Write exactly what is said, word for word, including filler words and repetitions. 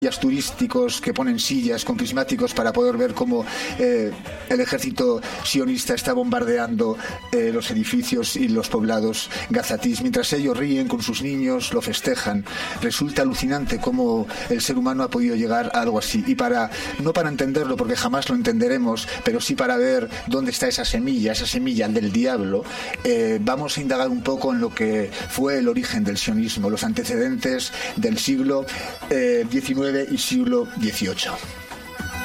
turísticos que ponen sillas con prismáticos para poder ver cómo eh, el ejército sionista está bombardeando eh, los edificios y los poblados gazatís, mientras ellos ríen con sus niños, lo festejan. Resulta alucinante cómo el ser humano ha podido llegar a algo así, y para no para entenderlo, porque jamás lo entenderemos, pero sí para ver dónde está esa semilla, esa semilla del diablo, eh, vamos a indagar un poco en lo que fue el origen del sionismo, los antecedentes del siglo diecinueve eh, y siglo dieciocho.